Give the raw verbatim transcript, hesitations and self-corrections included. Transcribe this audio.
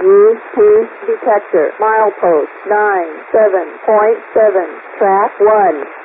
U P detector. Milepost nine seven point seven. Track one.